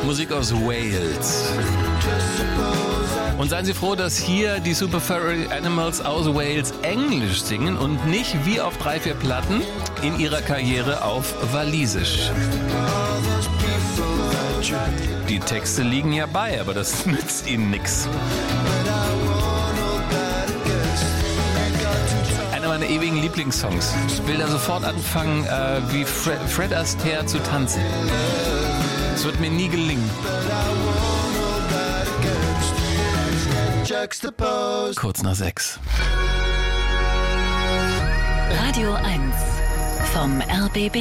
Musik aus Wales. Und seien Sie froh, dass hier die Super Furry Animals aus Wales Englisch singen und nicht wie auf 3-4 Platten in ihrer Karriere auf Walisisch. Die Texte liegen ja bei, aber das nützt ihnen nichts. Einer meiner ewigen Lieblingssongs. Ich will da sofort anfangen, wie Fred Astaire zu tanzen. Es wird mir nie gelingen. Kurz nach 6. Radio 1 vom RBB.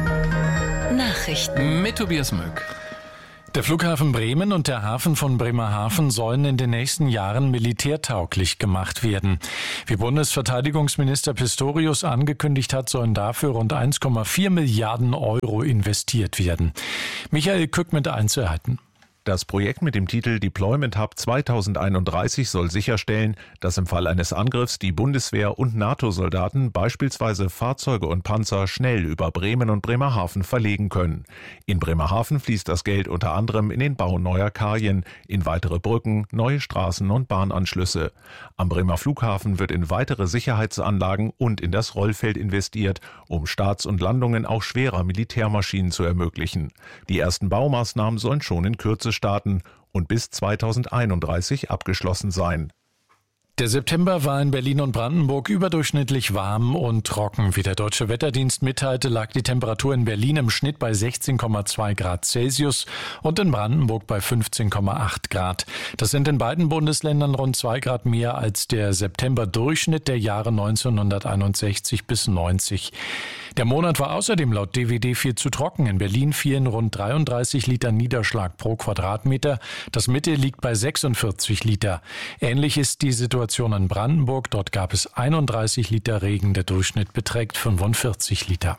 Nachrichten Mit Tobias Möck. Der Flughafen Bremen und der Hafen von Bremerhaven sollen in den nächsten Jahren militärtauglich gemacht werden. Wie Bundesverteidigungsminister Pistorius angekündigt hat, sollen dafür rund 1,4 Milliarden Euro investiert werden. Michael Kück mit Einzelheiten. Das Projekt mit dem Titel Deployment Hub 2031 soll sicherstellen, dass im Fall eines Angriffs die Bundeswehr und NATO-Soldaten beispielsweise Fahrzeuge und Panzer schnell über Bremen und Bremerhaven verlegen können. In Bremerhaven fließt das Geld unter anderem in den Bau neuer Kajen, in weitere Brücken, neue Straßen und Bahnanschlüsse. Am Bremer Flughafen wird in weitere Sicherheitsanlagen und in das Rollfeld investiert, um Starts und Landungen auch schwerer Militärmaschinen zu ermöglichen. Die ersten Baumaßnahmen sollen schon in Kürze starten und bis 2031 abgeschlossen sein. Der September war in Berlin und Brandenburg überdurchschnittlich warm und trocken. Wie der Deutsche Wetterdienst mitteilte, lag die Temperatur in Berlin im Schnitt bei 16,2 Grad Celsius und in Brandenburg bei 15,8 Grad. Das sind in beiden Bundesländern rund 2 Grad mehr als der September-Durchschnitt der Jahre 1961 bis 90. Der Monat war außerdem laut DWD viel zu trocken. In Berlin fielen rund 33 Liter Niederschlag pro Quadratmeter. Das Mittel liegt bei 46 Liter. Ähnlich ist die Situation in Brandenburg. Dort gab es 31 Liter Regen. Der Durchschnitt beträgt 45 Liter.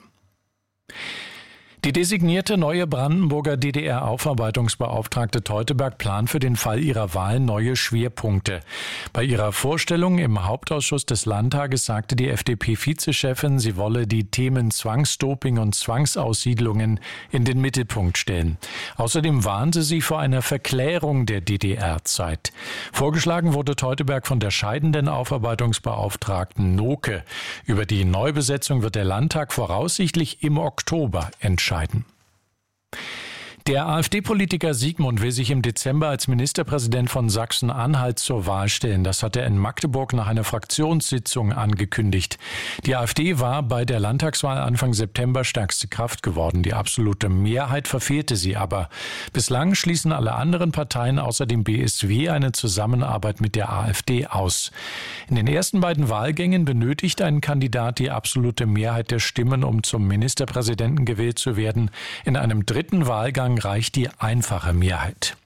Die designierte neue Brandenburger DDR-Aufarbeitungsbeauftragte Teuteberg plant für den Fall ihrer Wahl neue Schwerpunkte. Bei ihrer Vorstellung im Hauptausschuss des Landtages sagte die FDP-Vizechefin, sie wolle die Themen Zwangsdoping und Zwangsaussiedlungen in den Mittelpunkt stellen. Außerdem warnte sie vor einer Verklärung der DDR-Zeit. Vorgeschlagen wurde Teuteberg von der scheidenden Aufarbeitungsbeauftragten Noke. Über die Neubesetzung wird der Landtag voraussichtlich im Oktober entscheiden. Der AfD-Politiker Siegmund will sich im Dezember als Ministerpräsident von Sachsen-Anhalt zur Wahl stellen. Das hat er in Magdeburg nach einer Fraktionssitzung angekündigt. Die AfD war bei der Landtagswahl Anfang September stärkste Kraft geworden. Die absolute Mehrheit verfehlte sie aber. Bislang schließen alle anderen Parteien außer dem BSW eine Zusammenarbeit mit der AfD aus. In den ersten beiden Wahlgängen benötigt ein Kandidat die absolute Mehrheit der Stimmen, um zum Ministerpräsidenten gewählt zu werden. In einem dritten Wahlgang reicht die einfache Mehrheit.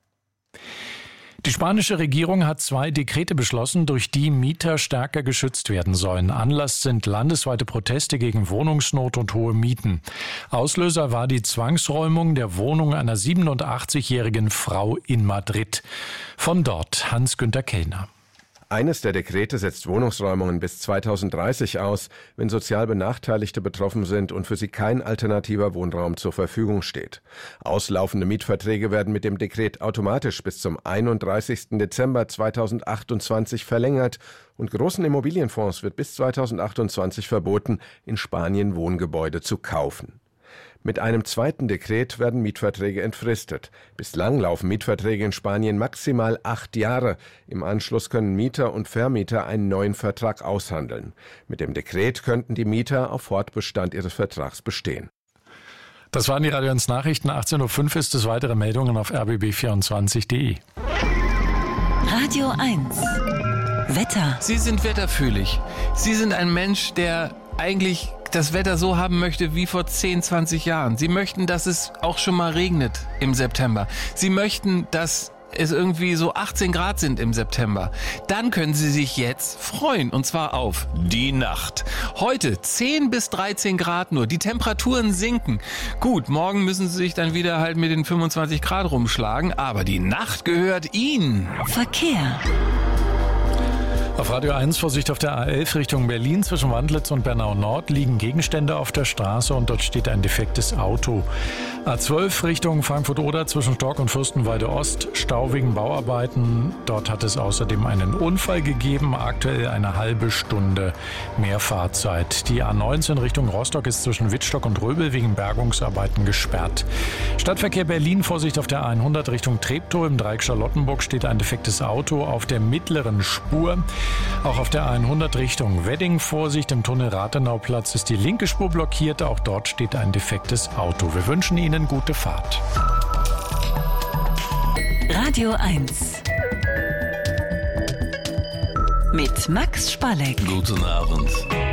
Die spanische Regierung hat 2 Dekrete beschlossen, durch die Mieter stärker geschützt werden sollen. Anlass sind landesweite Proteste gegen Wohnungsnot und hohe Mieten. Auslöser war die Zwangsräumung der Wohnung einer 87-jährigen Frau in Madrid. Von dort Hans-Günter Kellner. Eines der Dekrete setzt Wohnungsräumungen bis 2030 aus, wenn sozial Benachteiligte betroffen sind und für sie kein alternativer Wohnraum zur Verfügung steht. Auslaufende Mietverträge werden mit dem Dekret automatisch bis zum 31. Dezember 2028 verlängert und großen Immobilienfonds wird bis 2028 verboten, in Spanien Wohngebäude zu kaufen. Mit einem zweiten Dekret werden Mietverträge entfristet. Bislang laufen Mietverträge in Spanien maximal 8 Jahre. Im Anschluss können Mieter und Vermieter einen neuen Vertrag aushandeln. Mit dem Dekret könnten die Mieter auf Fortbestand ihres Vertrags bestehen. Das waren die Radio 1 Nachrichten. 18.05 Uhr ist es. Weitere Meldungen auf rbb24.de. Radio 1 Wetter. Sie sind wetterfühlig. Sie sind ein Mensch, der eigentlich das Wetter so haben möchte wie vor 10, 20 Jahren. Sie möchten, dass es auch schon mal regnet im September. Sie möchten, dass es irgendwie so 18 Grad sind im September. Dann können Sie sich jetzt freuen, und zwar auf die Nacht. Heute 10 bis 13 Grad nur. Die Temperaturen sinken. Gut, morgen müssen Sie sich dann wieder halt mit den 25 Grad rumschlagen, aber die Nacht gehört Ihnen. Verkehr. Auf Radio 1 Vorsicht auf der A11 Richtung Berlin. Zwischen Wandlitz und Bernau Nord liegen Gegenstände auf der Straße und dort steht ein defektes Auto. A12 Richtung Frankfurt-Oder zwischen Stork und Fürstenwalde Ost. Stau wegen Bauarbeiten. Dort hat es außerdem einen Unfall gegeben. Aktuell eine halbe Stunde mehr Fahrzeit. Die A19 Richtung Rostock ist zwischen Wittstock und Röbel wegen Bergungsarbeiten gesperrt. Stadtverkehr Berlin, Vorsicht auf der A100 Richtung Treptow. Im Dreieck Charlottenburg steht ein defektes Auto auf der mittleren Spur. Auch auf der A100 Richtung Wedding, Vorsicht, im Tunnel Rathenauplatz ist die linke Spur blockiert. Auch dort steht ein defektes Auto. Wir wünschen Ihnen gute Fahrt. Radio 1 mit Max Spalleck. Guten Abend.